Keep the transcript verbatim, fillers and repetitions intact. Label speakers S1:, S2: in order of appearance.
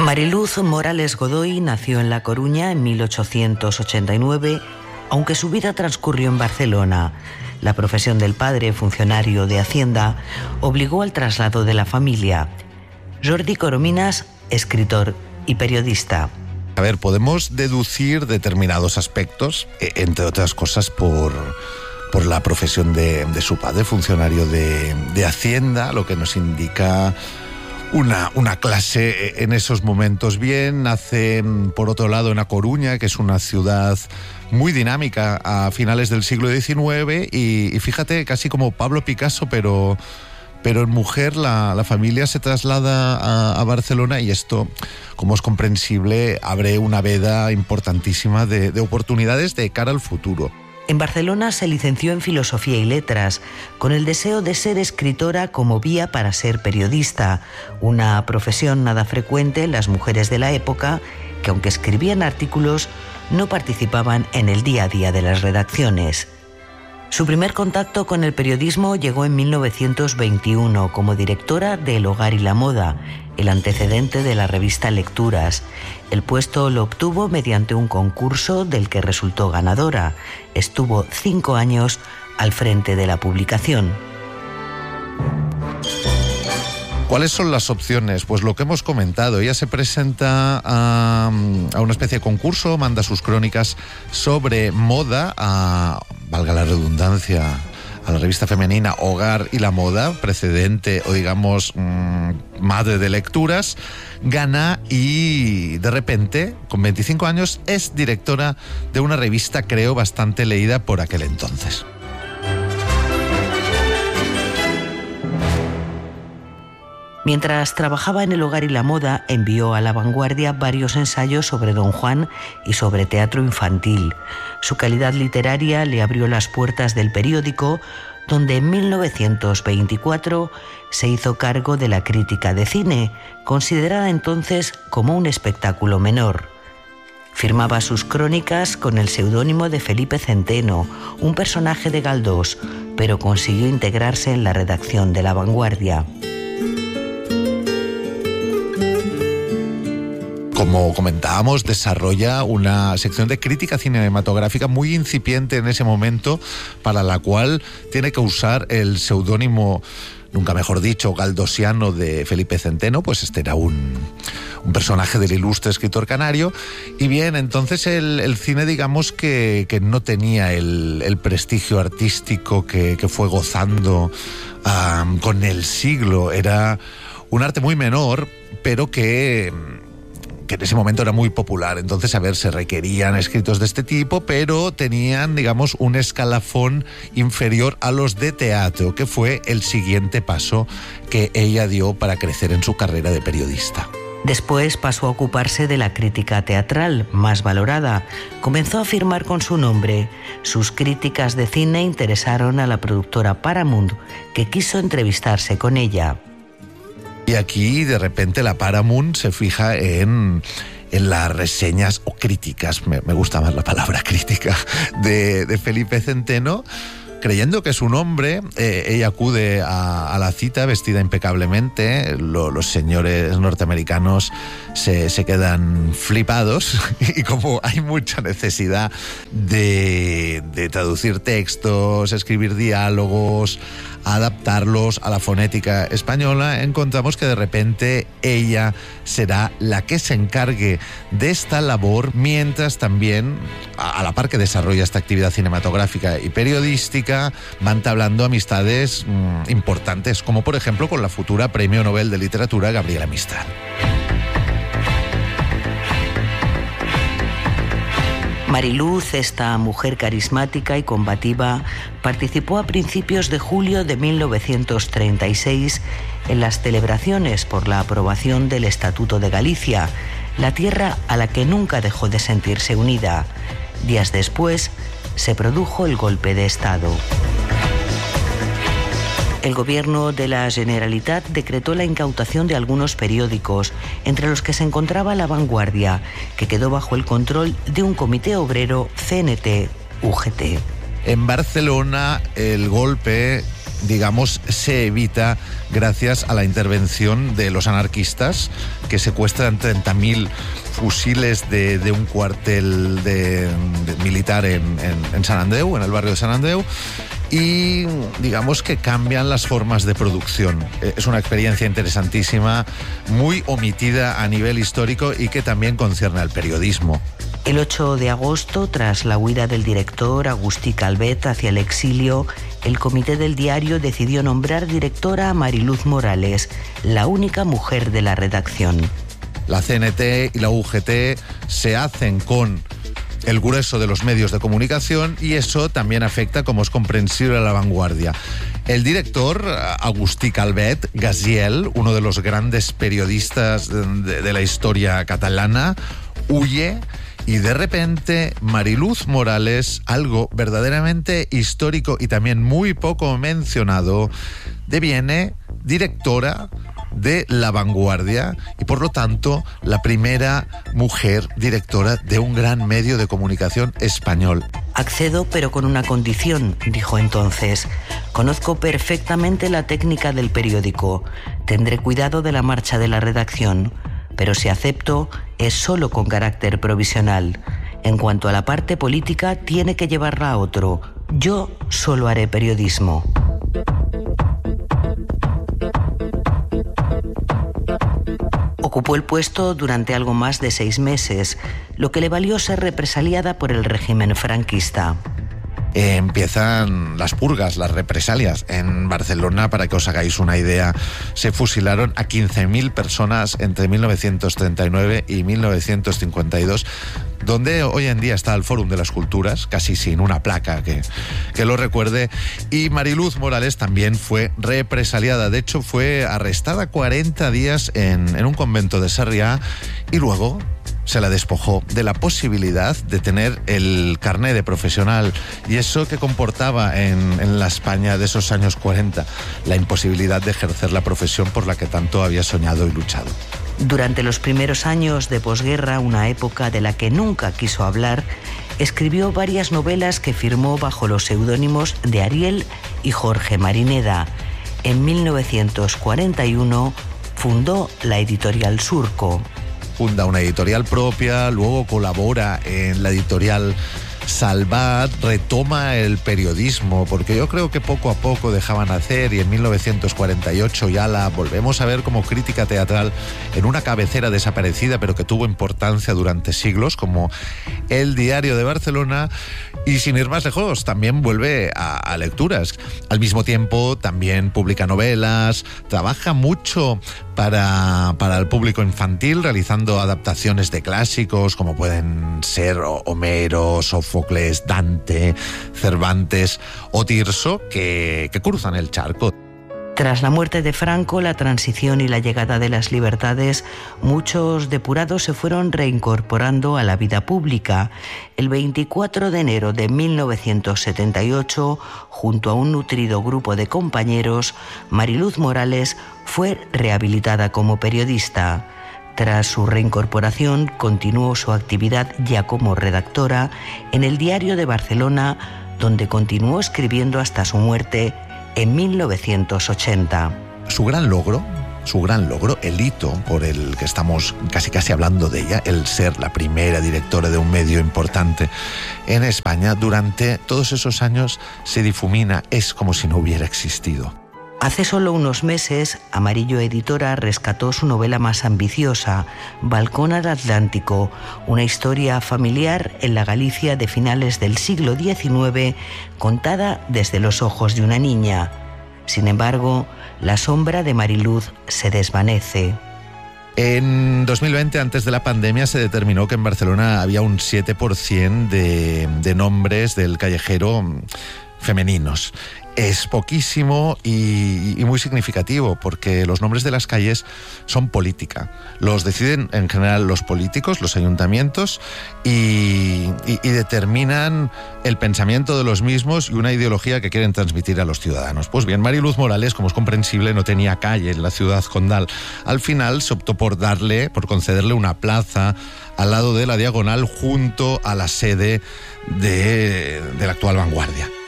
S1: Mariluz Morales Godoy nació en La Coruña en mil ochocientos ochenta y nueve, aunque su vida transcurrió en Barcelona. La profesión del padre, funcionario de Hacienda, obligó al traslado de la familia. Jordi Corominas, escritor y periodista.
S2: A ver, podemos deducir determinados aspectos, entre otras cosas por, por la profesión de, de su padre, funcionario de, de Hacienda, lo que nos indica una, una clase en esos momentos. Bien, nace por otro lado en A Coruña, que es una ciudad muy dinámica a finales del siglo diecinueve, y, y fíjate, casi como Pablo Picasso, pero... Pero en mujer la, la familia se traslada a, a Barcelona, y esto, como es comprensible, abre una veda importantísima de, de oportunidades de cara al futuro.
S1: En Barcelona se licenció en Filosofía y Letras, con el deseo de ser escritora como vía para ser periodista, una profesión nada frecuente en las mujeres de la época, que aunque escribían artículos, no participaban en el día a día de las redacciones. Su primer contacto con el periodismo llegó en mil novecientos veintiuno como directora de El Hogar y la Moda, el antecedente de la revista Lecturas. El puesto lo obtuvo mediante un concurso del que resultó ganadora. Estuvo cinco años al frente de la publicación.
S2: ¿Cuáles son las opciones? Pues lo que hemos comentado. Ella se presenta a, a una especie de concurso, manda sus crónicas sobre moda a, valga la redundancia, a la revista femenina Hogar y la Moda, precedente o digamos mmm, madre de Lecturas, gana y de repente, con veinticinco años, es directora de una revista, creo, bastante leída por aquel entonces.
S1: Mientras trabajaba en El Hogar y la Moda, envió a La Vanguardia varios ensayos sobre Don Juan y sobre teatro infantil. Su calidad literaria le abrió las puertas del periódico, donde en mil novecientos veinticuatro se hizo cargo de la crítica de cine, considerada entonces como un espectáculo menor. Firmaba sus crónicas con el seudónimo de Felipe Centeno, un personaje de Galdós, pero consiguió integrarse en la redacción de La Vanguardia.
S2: Como comentábamos, desarrolla una sección de crítica cinematográfica muy incipiente en ese momento, para la cual tiene que usar el seudónimo, nunca mejor dicho, galdosiano de Felipe Centeno. Pues este era un, un personaje del ilustre escritor canario. Y bien, entonces el, el cine, digamos que, que no tenía el, el prestigio artístico que, que fue gozando um, con el siglo. Era un arte muy menor, pero que... que en ese momento era muy popular. Entonces, a ver, se requerían escritos de este tipo, pero tenían, digamos, un escalafón inferior a los de teatro, que fue el siguiente paso que ella dio para crecer en su carrera de periodista.
S1: Después pasó a ocuparse de la crítica teatral, más valorada. Comenzó a firmar con su nombre. Sus críticas de cine interesaron a la productora Paramount, que quiso entrevistarse con ella.
S2: Y aquí, de repente, la Paramount se fija en, en las reseñas o críticas, me, me gusta más la palabra crítica, de, de Felipe Centeno. Creyendo que es un hombre, eh, ella acude a, a la cita vestida impecablemente. Lo, los señores norteamericanos se, se quedan flipados, y como hay mucha necesidad de, de traducir textos, escribir diálogos, adaptarlos a la fonética española, encontramos que de repente ella será la que se encargue de esta labor, mientras también, a la par que desarrolla esta actividad cinematográfica y periodística, va entablando amistades mmm, importantes, como por ejemplo con la futura Premio Nobel de Literatura Gabriela Mistral.
S1: Mariluz, esta mujer carismática y combativa, participó a principios de julio de mil novecientos treinta y seis en las celebraciones por la aprobación del Estatuto de Galicia, la tierra a la que nunca dejó de sentirse unida. Días después, se produjo el golpe de Estado. El gobierno de la Generalitat decretó la incautación de algunos periódicos, entre los que se encontraba La Vanguardia, que quedó bajo el control de un comité obrero C N T U G T.
S2: En Barcelona el golpe, digamos, se evita gracias a la intervención de los anarquistas, que secuestran treinta mil fusiles de, de un cuartel de, de militar en, en, en Sant Andreu, en el barrio de Sant Andreu, y digamos que cambian las formas de producción. Es una experiencia interesantísima, muy omitida a nivel histórico y que también concierne al periodismo.
S1: El ocho de agosto, tras la huida del director Agustí Calvet hacia el exilio, el comité del diario decidió nombrar directora a Mariluz Morales, la única mujer de la redacción.
S2: La C N T y la U G T se hacen con el grueso de los medios de comunicación y eso también afecta, como es comprensible, a La Vanguardia. El director, Agustí Calvet, Gaziel, uno de los grandes periodistas de, de la historia catalana, huye. Y de repente, Mariluz Morales, algo verdaderamente histórico y también muy poco mencionado, deviene directora de La Vanguardia y, por lo tanto, la primera mujer directora de un gran medio de comunicación español.
S1: Accedo, pero con una condición, dijo entonces. Conozco perfectamente la técnica del periódico. Tendré cuidado de la marcha de la redacción. Pero si acepto, es solo con carácter provisional. En cuanto a la parte política, tiene que llevarla a otro. Yo solo haré periodismo. Ocupó el puesto durante algo más de seis meses, lo que le valió ser represaliada por el régimen franquista.
S2: Eh, empiezan las purgas, las represalias. En Barcelona, para que os hagáis una idea, se fusilaron a quince mil personas entre mil novecientos treinta y nueve y mil novecientos cincuenta y dos, donde hoy en día está el Fórum de las Culturas, casi sin una placa que, que lo recuerde. Y Mariluz Morales también fue represaliada. De hecho, fue arrestada cuarenta días en, en un convento de Sarriá y luego se la despojó de la posibilidad de tener el carné de profesional. ¿Y eso que comportaba en, en la España de esos años cuarenta? La imposibilidad de ejercer la profesión por la que tanto había soñado y luchado.
S1: Durante los primeros años de posguerra, una época de la que nunca quiso hablar, escribió varias novelas que firmó bajo los seudónimos de Ariel y Jorge Marineda. En mil novecientos cuarenta y uno fundó la editorial Surco.
S2: Funda una editorial propia, luego colabora en la editorial Salvat, retoma el periodismo, porque yo creo que poco a poco dejaban hacer, y en mil novecientos cuarenta y ocho ya la volvemos a ver como crítica teatral en una cabecera desaparecida, pero que tuvo importancia durante siglos, como El Diario de Barcelona, y sin ir más lejos, también vuelve a, a lecturas. Al mismo tiempo, también publica novelas, trabaja mucho para, para el público infantil, realizando adaptaciones de clásicos como pueden ser Homero, Sófocles, Dante, Cervantes o Tirso, que, que cruzan el charco.
S1: Tras la muerte de Franco, la transición y la llegada de las libertades, muchos depurados se fueron reincorporando a la vida pública. El veinticuatro de enero de mil novecientos setenta y ocho, junto a un nutrido grupo de compañeros, Mariluz Morales fue rehabilitada como periodista. Tras su reincorporación, continuó su actividad ya como redactora en el Diario de Barcelona, donde continuó escribiendo hasta su muerte en mil novecientos ochenta.
S2: Su gran logro, su gran logro, el hito por el que estamos casi casi hablando de ella, el ser la primera directora de un medio importante en España, durante todos esos años se difumina, es como si no hubiera existido.
S1: Hace solo unos meses, Amarillo Editora rescató su novela más ambiciosa, Balcón al Atlántico, una historia familiar en la Galicia de finales del siglo diecinueve, contada desde los ojos de una niña. Sin embargo, la sombra de Mariluz se desvanece.
S2: En dos mil veinte, antes de la pandemia, se determinó que en Barcelona había un siete por ciento de, de nombres del callejero femeninos. Es poquísimo y, y muy significativo, porque los nombres de las calles son política. Los deciden en general los políticos, los ayuntamientos, y, y, y determinan el pensamiento de los mismos y una ideología que quieren transmitir a los ciudadanos. Pues bien, Mariluz Morales, como es comprensible, no tenía calle en la ciudad condal. Al final se optó por darle, por concederle una plaza al lado de la Diagonal, junto a la sede de, de la actual Vanguardia.